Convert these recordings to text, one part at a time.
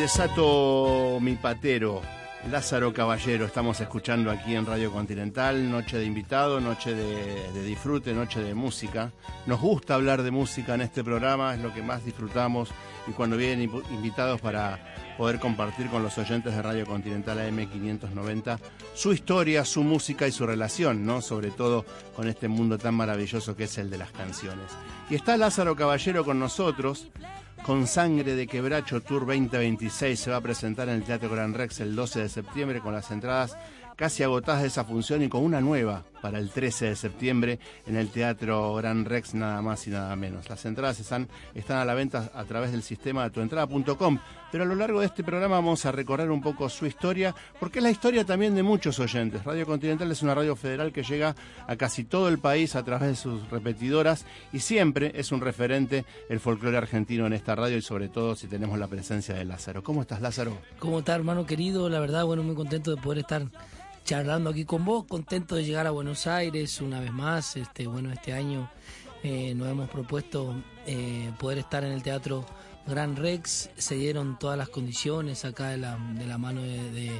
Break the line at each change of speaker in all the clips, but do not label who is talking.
desato mi patero, Lázaro Caballero, estamos escuchando aquí en Radio Continental, noche de invitado, noche de disfrute, noche de música. Nos gusta hablar de música en este programa, es lo que más disfrutamos, y cuando vienen invitados para poder compartir con los oyentes de Radio Continental AM590 su historia, su música y su relación, ¿no? Sobre todo con este mundo tan maravilloso que es el de las canciones. Y está Lázaro Caballero con nosotros. Con Sangre de Quebracho Tour 2026 se va a presentar en el Teatro Gran Rex el 12 de septiembre con las entradas casi agotadas de esa función y con una nueva para el 13 de septiembre en el Teatro Gran Rex, nada más y nada menos. Las entradas están a la venta a través del sistema de tuentrada.com, pero a lo largo de este programa vamos a recorrer un poco su historia, porque es la historia también de muchos oyentes. Radio Continental es una radio federal que llega a casi todo el país a través de sus repetidoras y siempre es un referente el folclore argentino en esta radio y sobre todo si tenemos la presencia de Lázaro. ¿Cómo estás, Lázaro?
¿Cómo estás, hermano querido? La verdad, bueno, muy contento de poder estar charlando aquí con vos, contento de llegar a Buenos Aires una vez más. Este año nos hemos propuesto poder estar en el Teatro Gran Rex. Se dieron todas las condiciones acá de la mano de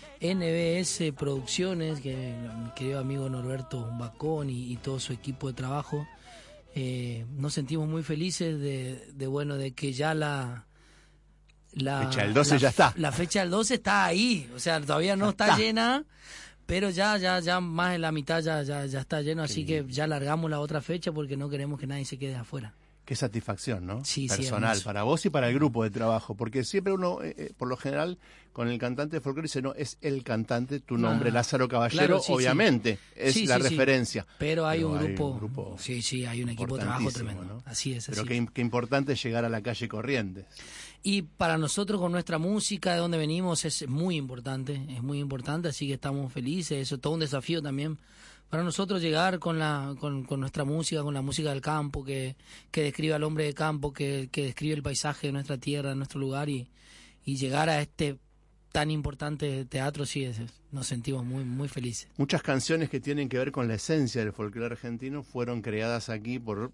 NBS Producciones, que mi querido amigo Norberto Bacón y todo su equipo de trabajo. Nos sentimos muy felices de que ya la
fecha del 12 ya está.
La fecha del 12 está ahí, o sea, todavía no está llena, pero ya más de la mitad ya está lleno, así que ya largamos la otra fecha porque no queremos que nadie se quede afuera.
Qué satisfacción, ¿no?
Sí,
personal,
sí,
para vos y para el grupo de trabajo, porque siempre uno, por lo general, con el cantante de folclore dice, no, es el cantante, tu nombre, Lázaro Caballero,
claro, sí,
obviamente, es la referencia.
Pero hay un grupo, hay un equipo de trabajo tremendo,
¿no?
Así es.
Pero qué importante es llegar a la calle Corrientes.
Y para nosotros con nuestra música, de donde venimos, es muy importante, así que estamos felices, eso es todo un desafío también para nosotros llegar con nuestra música, con la música del campo, que describe al hombre de campo, que describe el paisaje de nuestra tierra, de nuestro lugar, y llegar a este tan importante teatro, sí, nos sentimos muy, muy felices.
Muchas canciones que tienen que ver con la esencia del folclore argentino fueron creadas aquí por,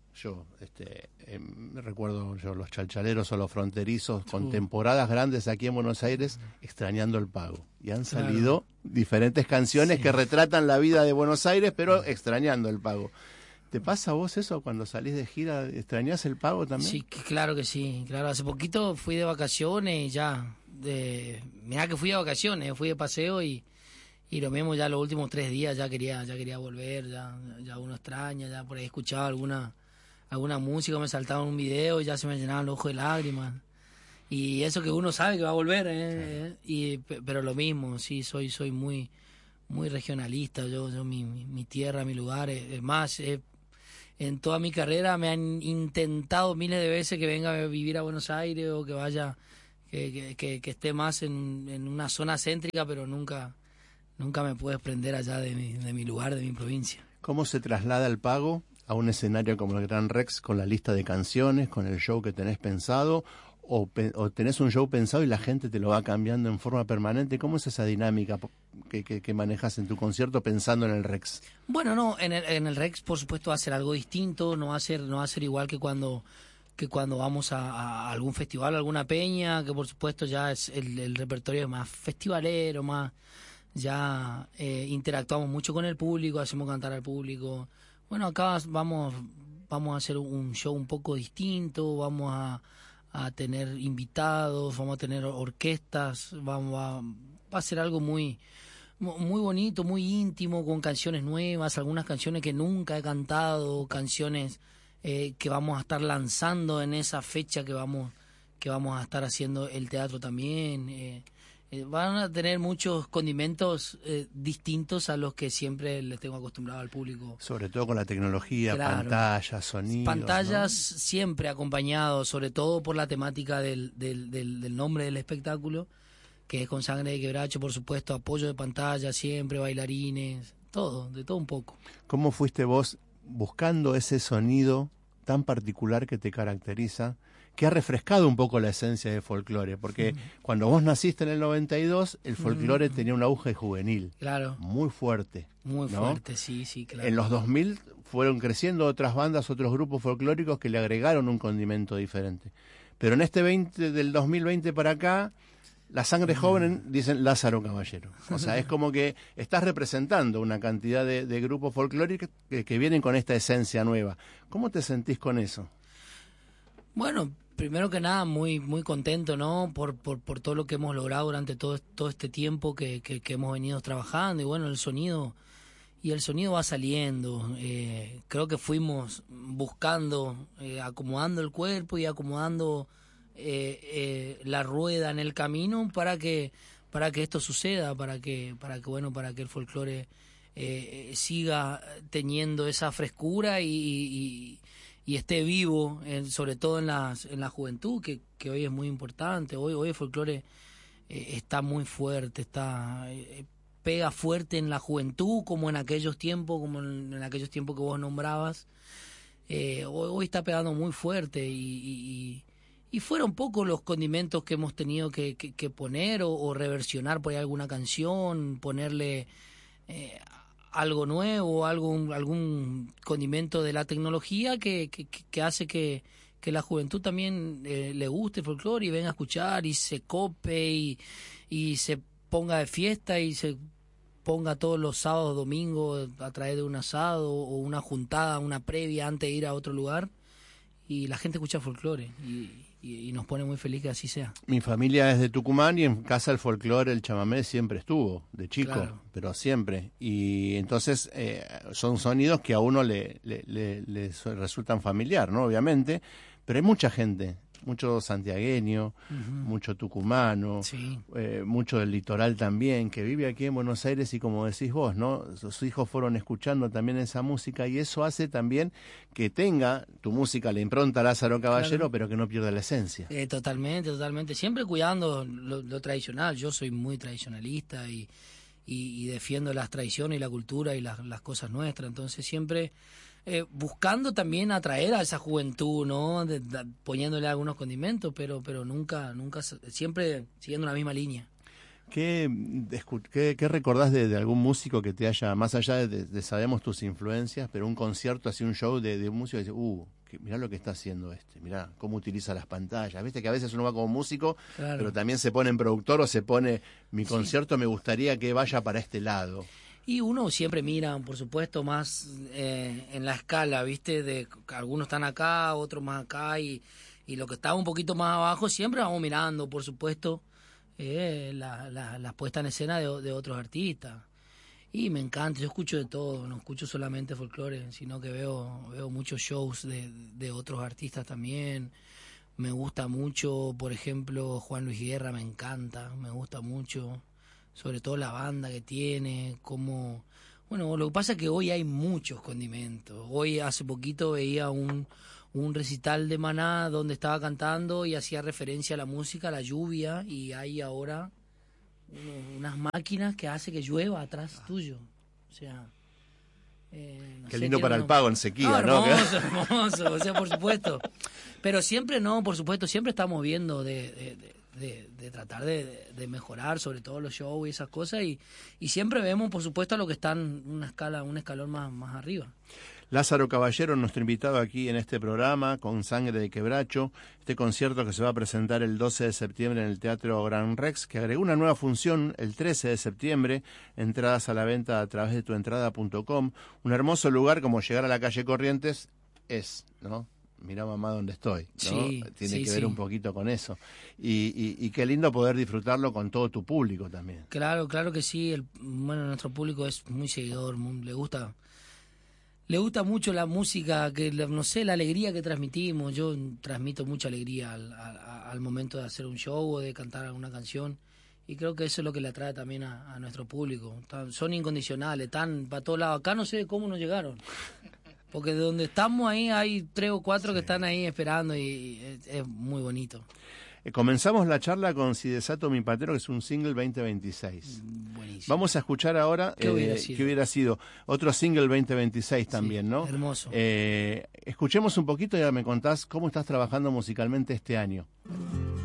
recuerdo los chalchaleros o los fronterizos, con temporadas grandes aquí en Buenos Aires, extrañando el pago. Y han salido diferentes canciones que retratan la vida de Buenos Aires, pero extrañando el pago. ¿Te pasa a vos eso cuando salís de gira? ¿Extrañás el pago también?
Sí, claro que sí. Claro, hace poquito fui de vacaciones y mirá que fui de vacaciones, fui de paseo y lo mismo ya los últimos 3 días ya quería volver, ya uno extraña, ya por ahí escuchaba alguna música, me saltaba un video y ya se me llenaban los ojos de lágrimas. Y eso que uno sabe que va a volver, pero lo mismo, sí, soy muy muy regionalista, yo mi tierra, mi lugar, es más, en toda mi carrera me han intentado miles de veces que venga a vivir a Buenos Aires o que vaya, que esté más en una zona céntrica, pero nunca me puedo desprender allá de mi lugar, de mi provincia.
¿Cómo se traslada el pago a un escenario como el Gran Rex con la lista de canciones, con el show que tenés pensado, o tenés un show pensado y la gente te lo va cambiando en forma permanente? ¿Cómo es esa dinámica que manejas en tu concierto pensando en el Rex? Bueno,
no, en el Rex por supuesto va a ser algo distinto, no va a ser igual que cuando vamos a algún festival, alguna peña, que por supuesto ya es el repertorio es más festivalero, más ya interactuamos mucho con el público, hacemos cantar al público. Bueno, acá vamos a hacer un show un poco distinto, vamos a tener invitados, vamos a tener orquestas, va a ser algo muy muy bonito, muy íntimo, con canciones nuevas, algunas canciones que nunca he cantado, canciones que vamos a estar lanzando en esa fecha que vamos a estar haciendo el teatro también. Van a tener muchos condimentos distintos a los que siempre les tengo acostumbrado al público.
Sobre todo con la tecnología, claro. Pantallas, sonidos.
Pantallas, ¿no?
Siempre
acompañados, sobre todo por la temática del nombre del espectáculo, que es Con Sangre de Quebracho, por supuesto, apoyo de pantalla siempre, bailarines, de todo un poco.
¿Cómo fuiste vos buscando ese sonido tan particular que te caracteriza, que ha refrescado un poco la esencia del folclore? Porque cuando vos naciste en el 92, el folclore tenía un auge juvenil.
Claro.
Muy fuerte.
Muy
¿no?
fuerte, sí, claro.
En los 2000 fueron creciendo otras bandas, otros grupos folclóricos que le agregaron un condimento diferente. Pero en del 2020 para acá, La sangre joven, dicen Lázaro Caballero. O sea, es como que estás representando una cantidad de grupos folclóricos que vienen con esta esencia nueva. ¿Cómo te sentís con eso?
Bueno, primero que nada, muy contento, ¿no? Por todo lo que hemos logrado durante todo este tiempo que hemos venido trabajando. Y bueno, el sonido va saliendo. Creo que fuimos buscando, acomodando el cuerpo y acomodando la rueda en el camino para que esto suceda, para que el folclore siga teniendo esa frescura y esté vivo, sobre todo en la juventud, que hoy es muy importante. Hoy el folclore está muy fuerte, pega fuerte en la juventud, como en aquellos tiempos, que vos nombrabas. Hoy está pegando muy fuerte y fueron pocos los condimentos que hemos tenido que poner o reversionar por ahí alguna canción, ponerle algo nuevo, algún condimento de la tecnología que hace que la juventud también le guste el folclore y venga a escuchar y se cope y se ponga de fiesta y se ponga todos los sábados, domingos a través de un asado o una juntada, una previa antes de ir a otro lugar, y la gente escucha folclore y nos pone muy feliz que así sea.
Mi familia es de Tucumán y en casa el folclore, el chamamé siempre estuvo, de chico, claro, pero siempre. Y entonces son sonidos que a uno le resultan familiar, ¿no? Obviamente, pero hay mucha gente, mucho santiagueño, mucho tucumano, sí, mucho del litoral también, que vive aquí en Buenos Aires y como decís vos, ¿no? Sus hijos fueron escuchando también esa música y eso hace también que tenga tu música la impronta Lázaro Caballero, claro, pero que no pierda la esencia.
Totalmente. Siempre cuidando lo tradicional. Yo soy muy tradicionalista y defiendo las tradiciones y la cultura y las cosas nuestras. Entonces siempre buscando también atraer a esa juventud, ¿no? Poniéndole algunos condimentos, pero nunca, siempre siguiendo la misma línea.
¿Qué recordás de algún músico que te haya, más allá de sabemos tus influencias, pero un concierto, así un show de un músico que dice, mirá lo que está haciendo mirá cómo utiliza las pantallas? Viste que a veces uno va como músico, claro, pero también se pone en productor o se pone, mi concierto me gustaría que vaya para este lado.
Y uno siempre mira, por supuesto, más en la escala, ¿viste? De algunos están acá, otros más acá, y lo que está un poquito más abajo, siempre vamos mirando, por supuesto, la puesta en escena de otros artistas. Y me encanta, yo escucho de todo, no escucho solamente folclore, sino que veo muchos shows de otros artistas también. Me gusta mucho, por ejemplo, Juan Luis Guerra, me encanta, me gusta mucho. Sobre todo la banda que tiene, como... Bueno, lo que pasa es que hoy hay muchos condimentos. Hoy, hace poquito, veía un recital de Maná donde estaba cantando y hacía referencia a la música, a la lluvia, y hay ahora unas máquinas que hace que llueva atrás tuyo. O sea...
Qué lindo para el pago en sequía, ¿no?
Hermoso, o sea, por supuesto. Pero siempre por supuesto, siempre estamos viendo de tratar de mejorar, sobre todo los shows y esas cosas, y siempre vemos, por supuesto, a los que están un escalón más arriba.
Lázaro Caballero, nuestro invitado aquí en este programa, con Sangre de Quebracho, este concierto que se va a presentar el 12 de septiembre en el Teatro Gran Rex, que agregó una nueva función el 13 de septiembre, entradas a la venta a través de tuentrada.com, un hermoso lugar como llegar a la calle Corrientes ¿no? Mirá mamá dónde estoy, ¿no?
Sí,
Tiene que ver un poquito con eso. Y qué lindo poder disfrutarlo con todo tu público también.
Claro que sí. Nuestro público es muy seguidor, le gusta mucho la música, no sé, la alegría que transmitimos. Yo transmito mucha alegría al momento de hacer un show o de cantar alguna canción. Y creo que eso es lo que le atrae también a nuestro público. Son incondicionales, están para todos lados. Acá no sé cómo nos llegaron. Porque de donde estamos ahí hay 3 o 4 que están ahí esperando y es muy bonito.
Comenzamos la charla con Si desato mi patero, que es un single 2026.
Buenísimo.
Vamos a escuchar ahora ¿Qué hubiera sido? Otro single 2026 también, ¿no?
Hermoso.
Escuchemos un poquito y ahora me contás cómo estás trabajando musicalmente este año.